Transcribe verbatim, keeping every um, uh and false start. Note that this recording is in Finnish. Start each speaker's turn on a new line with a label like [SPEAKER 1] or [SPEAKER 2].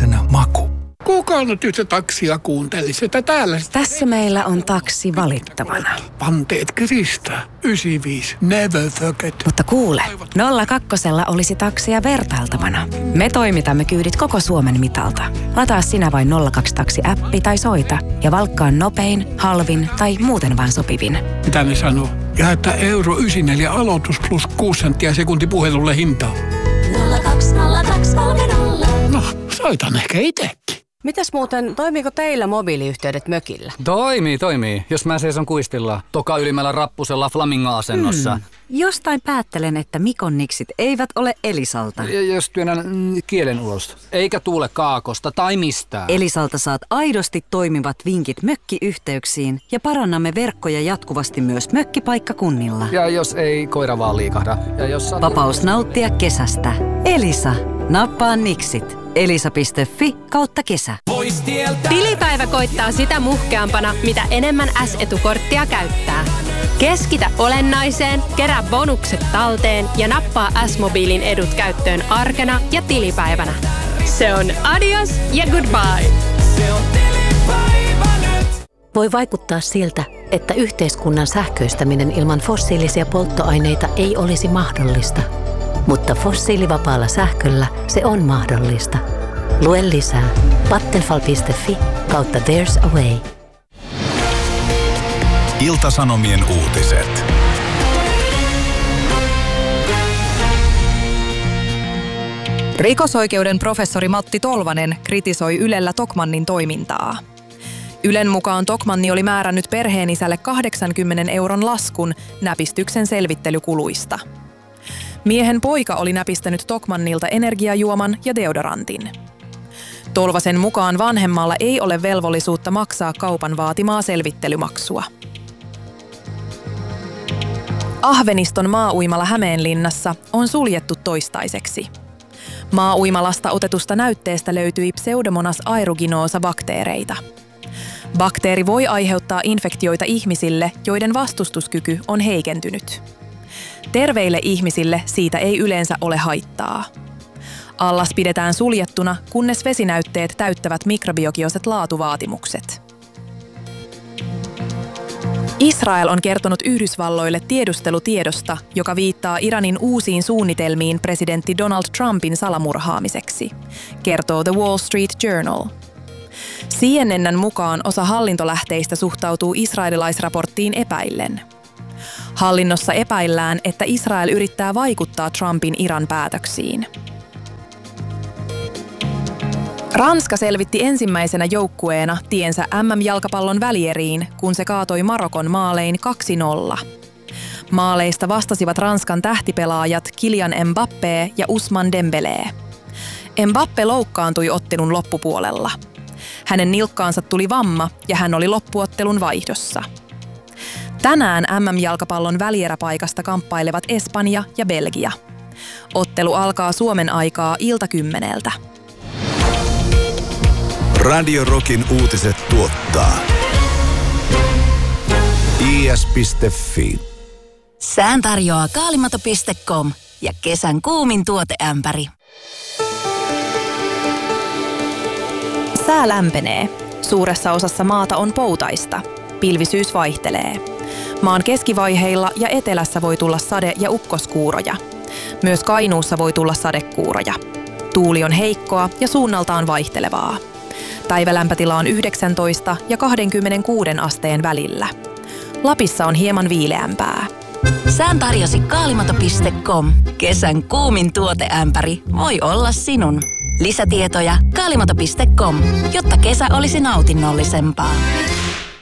[SPEAKER 1] taksipäällekkäisenä maku.
[SPEAKER 2] Kuka nyt yhtä taksia kuuntelisi, että täällä...
[SPEAKER 3] Tässä meillä on taksi valittavana.
[SPEAKER 2] Vanteet kiristää. yhdeksänkymmentäviisi. Never forget.
[SPEAKER 3] Mutta kuule, nolla kakkosella olisi taksia vertailtavana. Me toimitamme kyydit koko Suomen mitalta. Lataa sinä vain nolla kaksi taksi-appi tai soita ja valkkaa nopein, halvin tai muuten vaan sopivin.
[SPEAKER 2] Mitä ne sanoo? Ja että euro yhdeksänkymmentäneljä aloitus plus kuusi senttiä sekunti puhelulle hintaa.
[SPEAKER 4] nolla kaksi nolla kaksi kolme nolla.
[SPEAKER 2] No, soitan ehkä itsekin.
[SPEAKER 5] Mitäs muuten, toimiiko teillä mobiiliyhteydet mökillä?
[SPEAKER 6] Toimii, toimii. Jos mä seison kuistilla, toka ylimmällä rappusella flamingo-asennossa.
[SPEAKER 7] Hmm. Jostain päättelen, että Mikon niksit eivät ole Elisalta.
[SPEAKER 6] Ja jos työnnän mm, kielen ulos. Eikä tuule kaakosta tai mistään.
[SPEAKER 7] Elisalta saat aidosti toimivat vinkit mökkiyhteyksiin ja parannamme verkkoja jatkuvasti myös mökkipaikkakunnilla.
[SPEAKER 6] Ja jos ei koira vaan liikahda. Ja jos satu...
[SPEAKER 7] Vapaus nauttia kesästä. Elisa. Nappaa niksit. Elisa piste fi kautta kesä.
[SPEAKER 8] Tilipäivä koittaa sitä muhkeampana, mitä enemmän S-etukorttia käyttää. Keskitä olennaiseen, kerää bonukset talteen ja nappaa S-mobiilin edut käyttöön arkena ja tilipäivänä. Se on adios ja goodbye. Se on tilipäivä nyt.
[SPEAKER 9] Voi vaikuttaa siltä, että yhteiskunnan sähköistäminen ilman fossiilisia polttoaineita ei olisi mahdollista. Mutta fossiilivapaalla sähköllä se on mahdollista. Lue lisää vattenfall piste fi kautta there's a way.
[SPEAKER 1] Ilta-Sanomien uutiset.
[SPEAKER 10] Rikosoikeuden professori Matti Tolvanen kritisoi Ylellä Tokmannin toimintaa. Ylen mukaan Tokmanni oli määrännyt perheenisälle kahdeksankymmenen euron laskun näpistyksen selvittelykuluista. Miehen poika oli näpistänyt Tokmannilta energiajuoman ja deodorantin. Tolvasen mukaan vanhemmalla ei ole velvollisuutta maksaa kaupan vaatimaa selvittelymaksua. Ahveniston maa-uimala Hämeenlinnassa on suljettu toistaiseksi. Maa-uimalasta otetusta näytteestä löytyi Pseudomonas aeruginosa bakteereita. Bakteeri voi aiheuttaa infektioita ihmisille, joiden vastustuskyky on heikentynyt. Terveille ihmisille siitä ei yleensä ole haittaa. Allas pidetään suljettuna, kunnes vesinäytteet täyttävät mikrobiologioset laatuvaatimukset. Israel on kertonut Yhdysvalloille tiedustelutiedosta, joka viittaa Iranin uusiin suunnitelmiin presidentti Donald Trumpin salamurhaamiseksi, kertoo The Wall Street Journal. C N N:n mukaan osa hallintolähteistä suhtautuu israelilaisraporttiin epäillen. Hallinnossa epäillään, että Israel yrittää vaikuttaa Trumpin Iran päätöksiin. Ranska selvitti ensimmäisenä joukkueena tiensä M M-jalkapallon välieriin, kun se kaatoi Marokon maalein kaksi nolla. Maaleista vastasivat Ranskan tähtipelaajat Kylian Mbappé ja Ousmane Dembélé. Mbappé loukkaantui ottelun loppupuolella. Hänen nilkkaansa tuli vamma ja hän oli loppuottelun vaihdossa. Tänään M M-jalkapallon välieräpaikasta kamppailevat Espanja ja Belgia. Ottelu alkaa Suomen aikaa iltakymmeneltä.
[SPEAKER 1] Radio Rockin uutiset tuottaa i s piste fi.
[SPEAKER 9] Sään tarjoaa kaalimato piste com ja kesän kuumin tuoteämpäri.
[SPEAKER 10] Sää lämpenee. Suuressa osassa maata on poutaista. Pilvisyys vaihtelee. Maan keskivaiheilla ja etelässä voi tulla sade- ja ukkoskuuroja. Myös Kainuussa voi tulla sadekuuroja. Tuuli on heikkoa ja suunnaltaan vaihtelevaa. Päivälämpötila on yhdeksäntoista ja kaksikymmentäkuusi asteen välillä. Lapissa on hieman viileämpää.
[SPEAKER 9] Sään tarjosi kaalimato piste com. Kesän kuumin tuoteämpäri voi olla sinun. Lisätietoja kaalimato piste com, jotta kesä olisi nautinnollisempaa.